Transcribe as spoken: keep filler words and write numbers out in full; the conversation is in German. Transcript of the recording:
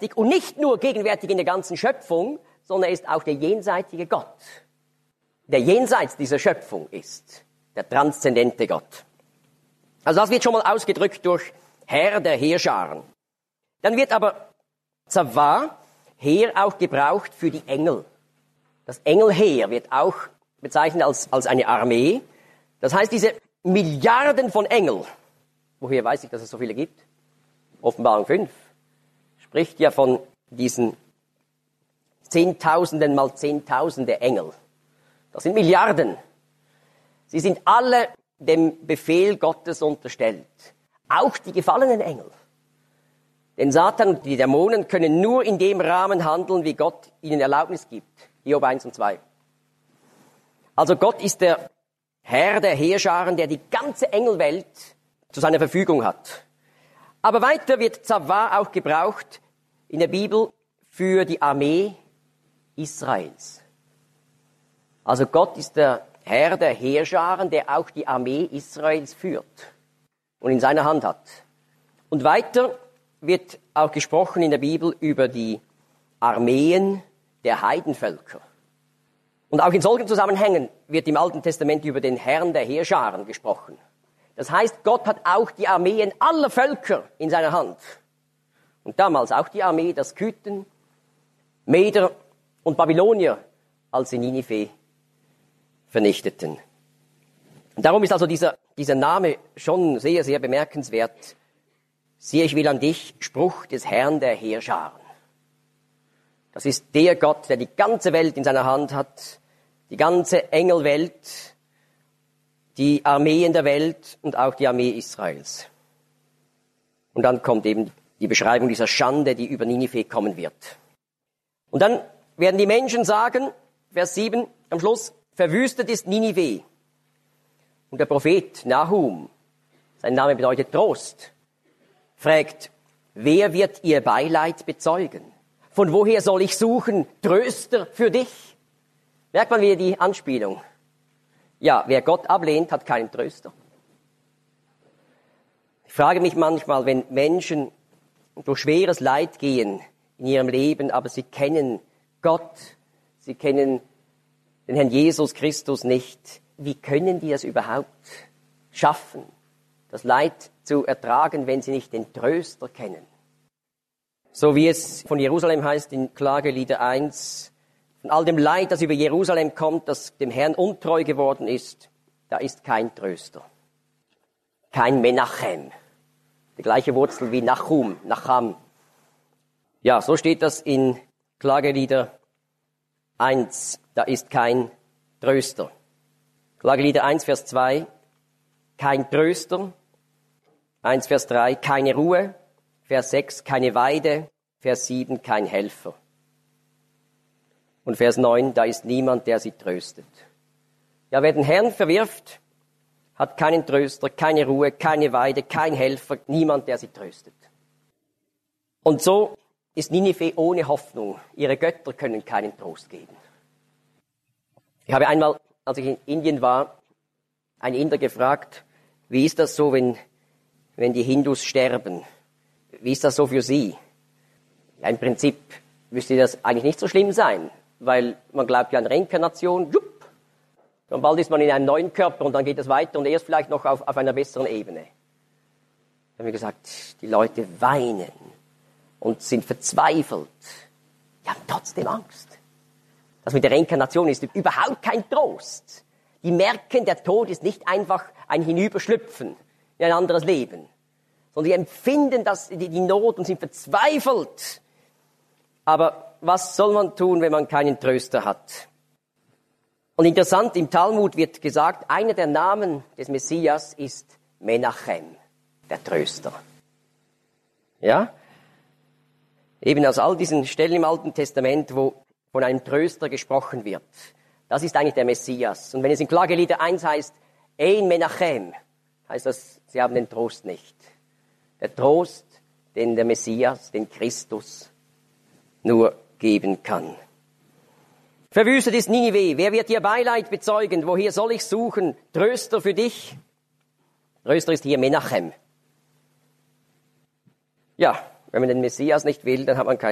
gegenwärtig und nicht nur gegenwärtig in der ganzen Schöpfung, sondern er ist auch der jenseitige Gott, der jenseits dieser Schöpfung ist, der transzendente Gott. Also das wird schon mal ausgedrückt durch Herr der Heerscharen. Dann wird aber Tzavah, Heer, auch gebraucht für die Engel. Das Engelheer wird auch bezeichnet als, als eine Armee. Das heißt, diese Milliarden von Engeln, woher weiß ich, dass es so viele gibt? Offenbarung fünf spricht ja von diesen Zehntausenden mal Zehntausende Engel. Das sind Milliarden. Sie sind alle dem Befehl Gottes unterstellt. Auch die gefallenen Engel. Denn Satan und die Dämonen können nur in dem Rahmen handeln, wie Gott ihnen Erlaubnis gibt. Hiob eins und zwei. Also Gott ist der Herr der Heerscharen, der die ganze Engelwelt zu seiner Verfügung hat. Aber weiter wird Tzavah auch gebraucht in der Bibel für die Armee Israels. Also Gott ist der Herr der Heerscharen, der auch die Armee Israels führt und in seiner Hand hat. Und weiter wird auch gesprochen in der Bibel über die Armeen der Heidenvölker. Und auch in solchen Zusammenhängen wird im Alten Testament über den Herrn der Heerscharen gesprochen. Das heißt, Gott hat auch die Armeen aller Völker in seiner Hand. Und damals auch die Armee der Skythen, Meder und Babylonier, als sie Ninive vernichteten. Und darum ist also dieser, dieser Name schon sehr, sehr bemerkenswert. Siehe, ich will an dich, Spruch des Herrn der Heerscharen. Das ist der Gott, der die ganze Welt in seiner Hand hat, die ganze Engelwelt, die Armeen der Welt und auch die Armee Israels. Und dann kommt eben die Beschreibung dieser Schande, die über Ninive kommen wird. Und dann werden die Menschen sagen, Vers sieben am Schluss, verwüstet ist Ninive. Und der Prophet Nahum, sein Name bedeutet Trost, fragt, wer wird ihr Beileid bezeugen? Von woher soll ich suchen, Tröster für dich? Merkt man wieder die Anspielung. Ja, wer Gott ablehnt, hat keinen Tröster. Ich frage mich manchmal, wenn Menschen durch schweres Leid gehen in ihrem Leben, aber sie kennen Gott, sie kennen den Herrn Jesus Christus nicht. Wie können die es überhaupt schaffen, das Leid zu ertragen, wenn sie nicht den Tröster kennen? So wie es von Jerusalem heißt in Klagelieder eins, von all dem Leid, das über Jerusalem kommt, das dem Herrn untreu geworden ist, da ist kein Tröster. Kein Menachem. Die gleiche Wurzel wie Nachum, Nacham. Ja, so steht das in Klagelieder eins. Da ist kein Tröster. Klagelieder eins, Vers zwei. Kein Tröster. eins, Vers drei. Keine Ruhe. Vers sechs. Keine Weide. Vers sieben. Kein Helfer. Und Vers neun. Da ist niemand, der sie tröstet. Ja, wer den Herrn verwirft, hat keinen Tröster, keine Ruhe, keine Weide, kein Helfer, niemand, der sie tröstet. Und so ist Ninive ohne Hoffnung. Ihre Götter können keinen Trost geben. Ich habe einmal, als ich in Indien war, einen Inder gefragt, wie ist das so, wenn, wenn die Hindus sterben? Wie ist das so für sie? Ja, im Prinzip müsste das eigentlich nicht so schlimm sein, weil man glaubt ja an Reinkarnation. Jupp, und bald ist man in einem neuen Körper und dann geht es weiter und erst vielleicht noch auf, auf einer besseren Ebene. Da haben wir gesagt, die Leute weinen und sind verzweifelt. Die haben trotzdem Angst. Das mit der Reinkarnation ist überhaupt kein Trost. Die merken, der Tod ist nicht einfach ein Hinüberschlüpfen in ein anderes Leben, sondern die empfinden das, die, die Not und sind verzweifelt. Aber was soll man tun, wenn man keinen Tröster hat? Und interessant, im Talmud wird gesagt, einer der Namen des Messias ist Menachem, der Tröster. Ja? Eben aus all diesen Stellen im Alten Testament, wo von einem Tröster gesprochen wird. Das ist eigentlich der Messias. Und wenn es in Klagelieder eins heißt, Ein Menachem, heißt das, sie haben den Trost nicht. Der Trost, den der Messias, den Christus nur geben kann. Verwüstet ist Ninive. Wer wird ihr Beileid bezeugen? Woher soll ich suchen? Tröster für dich? Tröster ist hier Menachem. Ja, wenn man den Messias nicht will, dann hat man keinen